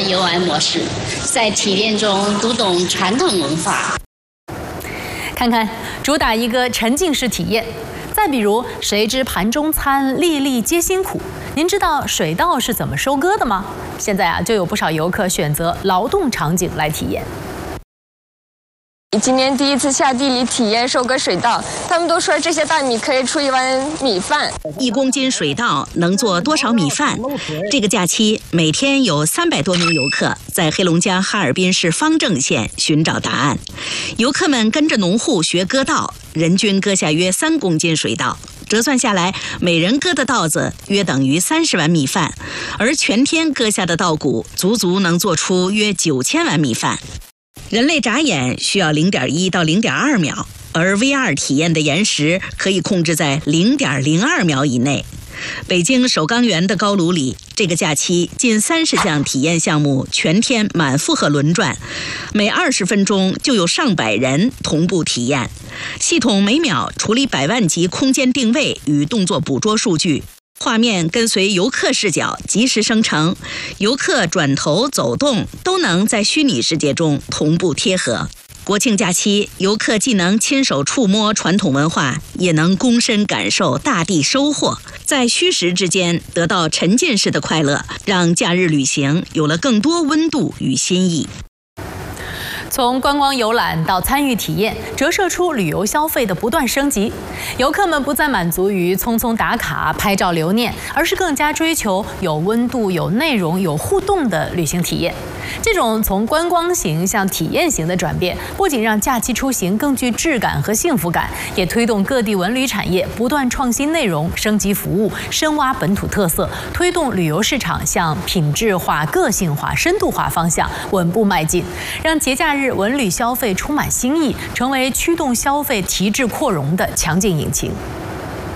游玩模式，在体验中读懂传统文化。 看看，主打一个沉浸式体验。再比如，谁知盘中餐，粒粒皆辛苦。您知道水稻是怎么收割的吗？现在就有不少游客选择劳动场景来体验。 今年第一次下地里体验收割水稻，他们都说这些大米可以出一碗米饭。 1公斤水稻能做多少米饭？这个假期，每天有300多名游客在黑龙江哈尔滨市方正县寻找答案。游客们跟着农户学割稻，人均割下约3公斤水稻。折算下来，每人割的稻子约等于30碗米饭，而全天割下的稻谷足能做出约9000碗米饭。人类眨眼需要0.1到0.2秒，而 VR 体验的延时可以控制在0.02秒以内。北京首钢园的高炉里，这个假期近30项体验项目全天满负荷轮转，每20分钟就有上百人同步体验。系统每秒处理100万级空间定位与动作捕捉数据，画面跟随游客视角及时生成，游客转头走动都能在虚拟世界中同步贴合。国庆假期，游客既能亲手触摸传统文化，也能躬身感受大地收获，在虚实之间得到沉浸式的快乐，让假日旅行有了更多温度与新意。 从观光游览到参与体验，折射出旅游消费的不断升级。游客们不再满足于匆匆打卡、拍照留念，而是更加追求有温度、有内容、有互动的旅行体验。这种从观光型向体验型的转变，不仅让假期出行更具质感和幸福感，也推动各地文旅产业不断创新内容、升级服务、深挖本土特色，推动旅游市场向品质化、个性化、深度化方向稳步迈进，让节假日文旅消费充满新意，成为驱动消费提质扩容的强劲引擎。